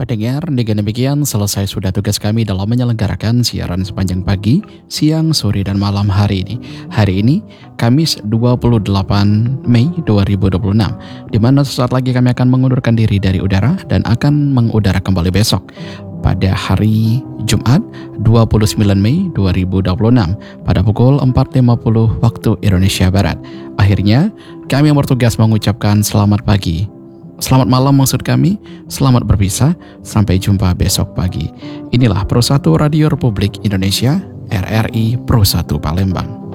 Pendengar, dengan demikian selesai sudah tugas kami dalam menyelenggarakan siaran sepanjang pagi, siang, sore, dan malam hari ini. Hari ini, Kamis 28 Mei 2026, di mana sesaat lagi kami akan mengundurkan diri dari udara dan akan mengudara kembali besok pada hari Jumat 29 Mei 2026 pada pukul 4.50 waktu Indonesia Barat. Akhirnya, kami yang bertugas mengucapkan selamat pagi. Selamat malam maksud kami, selamat berpisah, sampai jumpa besok pagi. Inilah Pro 1 Radio Republik Indonesia, RRI Pro 1 Palembang.